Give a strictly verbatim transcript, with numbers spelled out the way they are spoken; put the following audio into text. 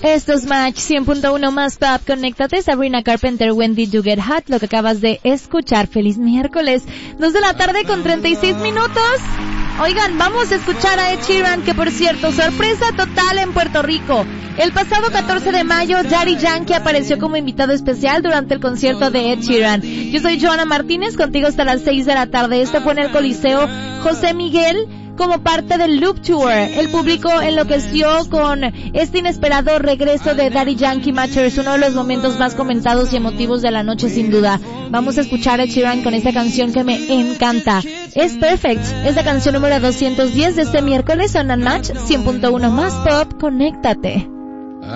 Esto es Match cien punto uno más Pop. Conéctate. Sabrina Carpenter, When Did You Get Hot, lo que acabas de escuchar. Feliz miércoles, dos de la tarde con treinta y seis minutos. Oigan, vamos a escuchar a Ed Sheeran, que por cierto, sorpresa total en Puerto Rico. El pasado catorce de mayo, Daddy Yankee apareció como invitado especial durante el concierto de Ed Sheeran. Yo soy Joana Martínez, contigo hasta las seis de la tarde. Esto fue en el Coliseo José Miguel, como parte del Loop Tour. El público enloqueció con este inesperado regreso de Daddy Yankee Matchers, uno de los momentos más comentados y emotivos de la noche sin duda. Vamos a escuchar a Ed Sheeran con esta canción que me encanta. Es Perfect, es la canción número doscientos diez de este miércoles en Match cien punto uno más Pop. Conéctate.